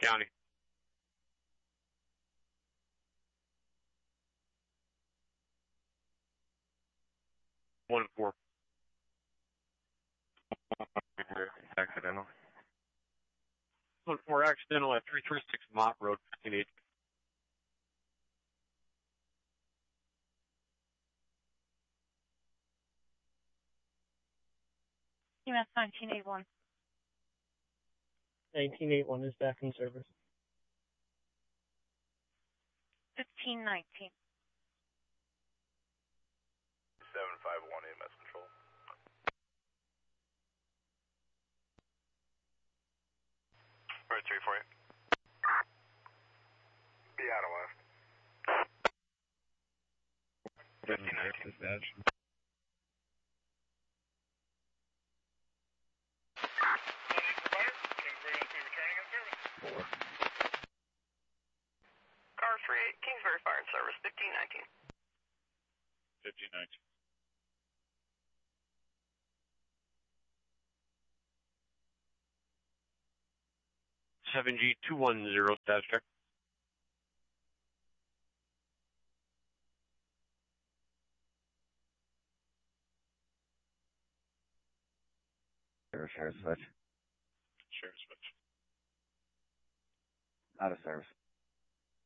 County. One four. Accidental. 1-4 accidental at 336 Mott Road, 15H. EMS 1981. 1981 is back in service. 1519. 751 EMS control. Right, 348. Be out of west. 1519. Car 38, Kingsbury Fire and Service, 1519. 1519. Seven G 210 status check. Sheriff switch. Sheriff switch. Out of service.